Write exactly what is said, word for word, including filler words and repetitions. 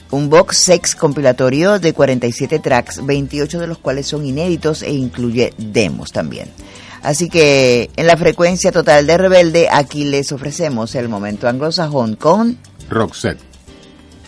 un box sex compilatorio de cuarenta y siete tracks, veintiocho de los cuales son inéditos e incluye demos también. Así que en la frecuencia total de Rebelde, aquí les ofrecemos el momento anglosajón con Roxette.